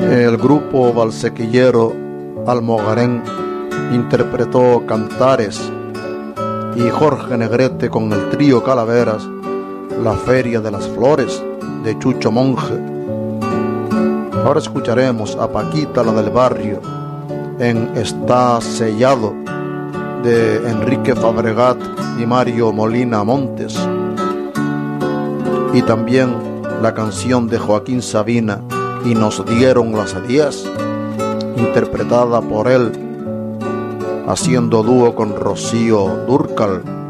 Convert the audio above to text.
El grupo valsequillero Almogarén interpretó Cantares y Jorge Negrete con el trío Calaveras La Feria de las Flores de Chucho Monje. Ahora escucharemos a Paquita la del Barrio en Está Sellado de Enrique Fabregat y Mario Molina Montes, y también la canción de Joaquín Sabina Y nos dieron las 10, interpretada por él haciendo dúo con Rocío Dúrcal.